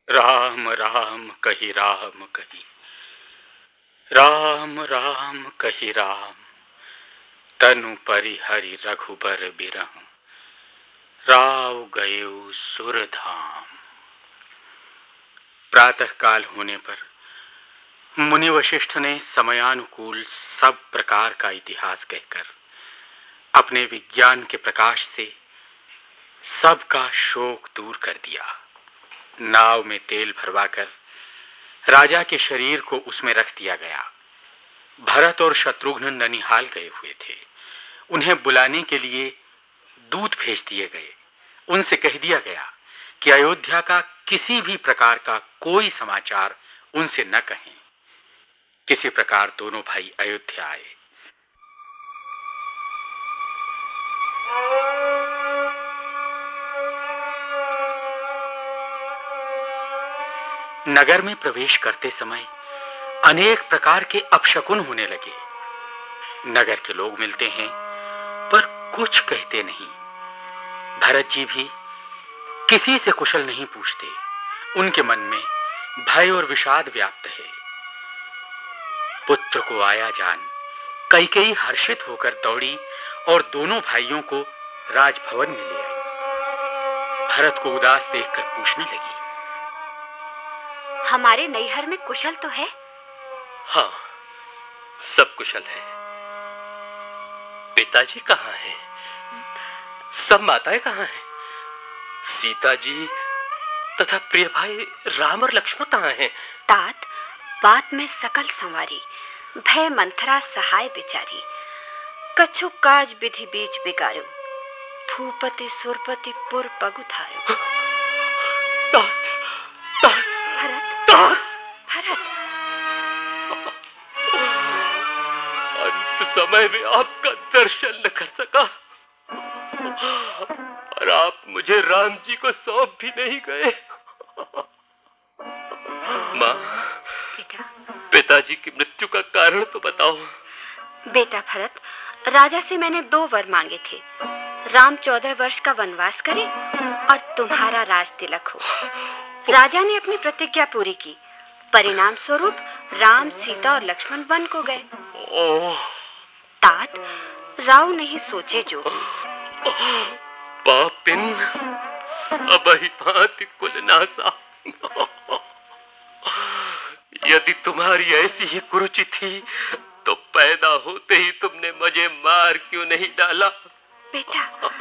राम राम कही राम कही, राम राम कही राम, तनु परिहरि रघुबर बिरहु, राव गयो सुरधाम। प्रातः काल होने पर मुनि वशिष्ठ ने समयानुकूल सब प्रकार का इतिहास कहकर अपने विज्ञान के प्रकाश से सबका शोक दूर कर दिया। नाव में तेल भरवाकर राजा के शरीर को उसमें रख दिया गया। भरत और शत्रुघ्न ननिहाल गए हुए थे। उन्हें बुलाने के लिए दूत भेज दिए गए। उनसे कह दिया गया कि अयोध्या का किसी भी प्रकार का कोई समाचार उनसे न कहें। किसी प्रकार दोनों भाई अयोध्या आए। नगर में प्रवेश करते समय अनेक प्रकार के अपशकुन होने लगे। नगर के लोग मिलते हैं पर कुछ कहते नहीं। भरत जी भी किसी से कुशल नहीं पूछते। उनके मन में भय और विषाद व्याप्त है। पुत्र को आया जान कैकेयी हर्षित होकर दौड़ी और दोनों भाइयों को राजभवन में ले आई। भरत को उदास देखकर पूछने लगी, हमारे नैहर में कुशल तो है? हाँ, सब कुशल है। पिताजी कहाँ हैं? सब माताएं कहाँ हैं? सीता जी तथा प्रिय भाई राम और लक्ष्मण कहाँ हैं? तात, बात में सकल संवारी, भय मंथरा सहाय बिचारी। कछु काज विधि बीच बिगाड़ो, भूपति सुरपति पुर पगु धारो। तात, तात, भरत, तात। भरत, अंत समय में आपका दर्शन न कर सका और आप मुझे राम जी को सौंप भी नहीं गए। माँ, बेटा, पिताजी की मृत्यु का कारण तो बताओ। बेटा भरत, राजा से मैंने 2 वर मांगे थे। राम 14 वर्ष का वनवास करे और तुम्हारा राज तिलक हो। राजा ने अपनी प्रतिज्ञा पूरी की। परिणाम स्वरूप राम, सीता और लक्ष्मण वन को गए। तात, राव नहीं सोचे जो। पापिन सबहि भांति कुलनासा। यदि तुम्हारी ऐसी ही कुरुचि थी तो पैदा होते ही तुमने मुझे मार क्यों नहीं डाला? बेटा,